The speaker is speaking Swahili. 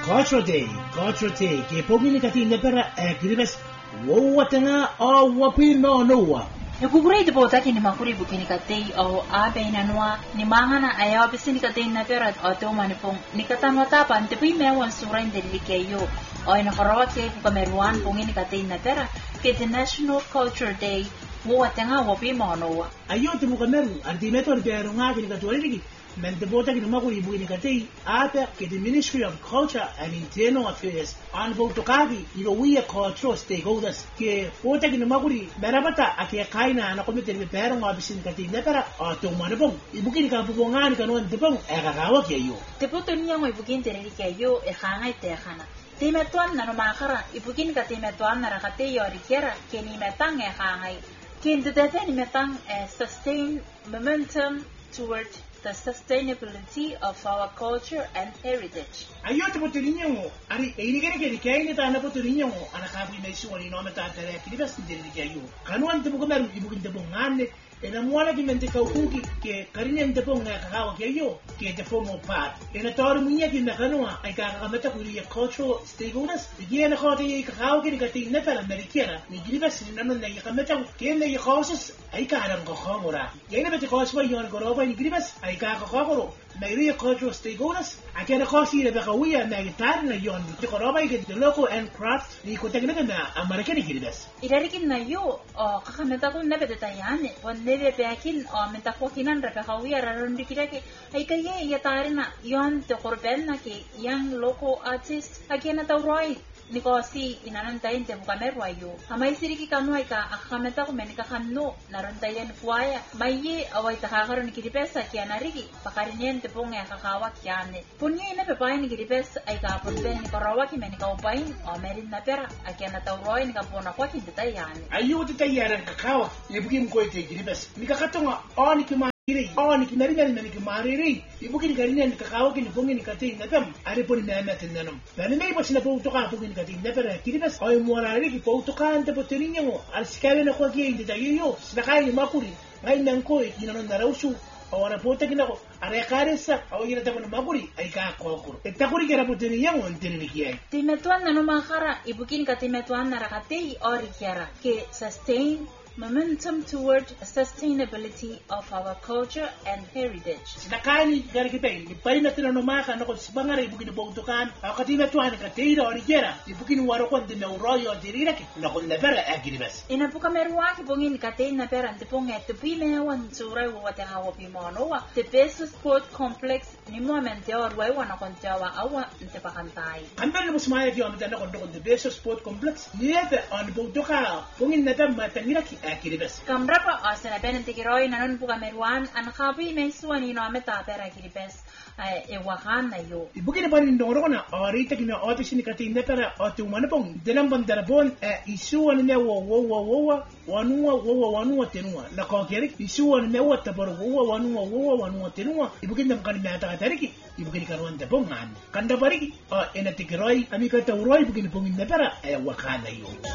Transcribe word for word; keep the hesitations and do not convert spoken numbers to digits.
Culture Day, Culture Day, ke pogini kati nepera e kiribes wo tanga o wapi no noa. E kukurei te potaki ni makuri bukini katei o abe ina noa ni mangana aya obisi ni katei nepera o te umanipong ni katanwa tapan te pui mewan sura indeli keyo o ina karawa ke kukameruan pongini katei nepera ke the National Culture Day wo tanga wapi mo noa. Ayo te mukameru ardi metor beru ngaki ni katwaliki. Men the bota ki makuri bukini katei ape ke the Ministry of Culture and Internal Affairs on Botokagi ilo we cultural stakeholders ke bota ki makuri merabata ake kaina na komite ni pero ngabisi ni katei nepera o to manabong ibukini ka bugongani kanon tepong e kakawa ke yo te poto niya mo ibukini te ke yo e khangai te khana te metuan na no makara ibukini ka te metuan na rakate yo rikera ke ni metang e khangai ke ndete ni metang e sustain momentum toward the sustainability of our culture and heritage. Ayo te poterinya mo, ari e ni kere ke ni ta na poterinya mo, ana ka bu nei suoni no meta tere ki bas ndiri ke ayo. Kanu ante bu komer ibu kinte bu ngane, ena mwala ki mente ka ukuki ke karine ente bu nga ka ke ayo, ke te formal part. Ena tor munya ki na kanu ai ka ka meta ku ri cultural stakeholders, ye na khote ye ka ka ke ni ka tin na pala amerikera, ni gili bas ni nanu na ye ka meta ke ne ye khosas ai ka ran ko khomora. Ye ne beti khosba yon goroba ni gili bas ai ka ka khogoro. Maybe cultural stakeholders, I can coffee the Bakawiya, Magitan, Yon, the Koroba, the local and craft, the Kotanaka, American Hildas. Irarikin na yo, o Kakametaku never the Tayane, when never bakin or Metakokin and Rebekawia around the Kiraki, Aikaye Yatarina, Yon, the Korbenaki, young local artist, again at the Roy. Nikosi inanantayin te bukamerwa yo. Amay siriki kanuay ka akameta ko menika kanu naruntayan kuaya. Maye away takakaroon ni kiripesa kya narigi pakarinyen te pong ya kakawa kyane. Punye ina pepayin ni kiripesa ay kapunben ni karawaki menika upayin o merin na pera akya natauroy ni kapuna kwa kinditayane. Ayo titayaran kakawa ibukim ko ite kiripesa. Nikakatonga o ni kima Oh, ni kinari nari nari kimariri. Ibu kini kari nari kakawa kini pungi ni kati nakam. Ari poni na na tinanam. Bani may pas na po utoka pungi ni kati napera. Kini bas ay muarari ki po utoka ante po tirinya mo. Al sikare na kwa kia hindi tayo yo. Sinakay ni makuri. Ngay nangko inanon na rausu. Awara po ta kinako. Ari kare sa aw ina tapo na makuri ay kakokuro. E takuri kira po tirinya mo antini ni kia. Timetuan na no makara ibu kini ka timetuan na rakate ori kiara ke sustain momentum toward sustainability of our culture and heritage. Sinakani gari kitay, ipay na tinanumaka na kung sibangari ibukin ibutukan, ako katimatuan ka tira o rigera, ibukin warokon di meuroyo diriraki, na kung napera agiribas. Inapuka meruwa kibungin katay na pera antipong eto pimewan suray wawate hawa pimonowa, the best sport complex ni mo mente orway wana kontiawa awa ntipakantay. Kanban na musmaya kiyo amitana kung dokon the best sport complex, niyete on ibutuka, pungin na tam matangiraki, Kiribes. Kamrapa asana benen tikiroy nanon buka meruan an khabi mesuani no ameta pera kiribes e wahan na yo. Ibukin pa rin doro na orita kina office ni katin na pera o tumana pong dilang bandarabon e isuan ni wo wo wo wo wanua wo wanua tenua na kokeri isuan ni wo tapor wo wanua wo wanua tenua ibukin nam kan meta tariki ibukin karuan de pongan kanda pariki o ena tikiroy ami ka tawroy ibukin pongin na pera e wahan na yo.